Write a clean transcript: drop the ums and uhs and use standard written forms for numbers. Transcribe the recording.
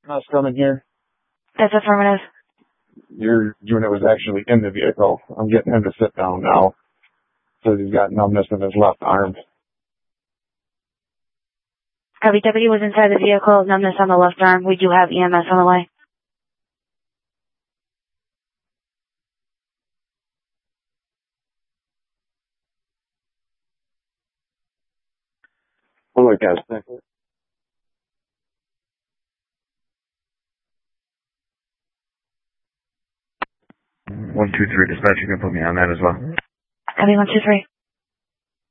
Us coming here. That's affirmative. Your unit was actually in the vehicle. I'm getting him to sit down now. Says he's got numbness in his left arm. Copy. Deputy was inside the vehicle, numbness on the left arm. We do have EMS on the way. Oh my gosh, thank you. 123 dispatch, you can put me on that as well. Copy. 123.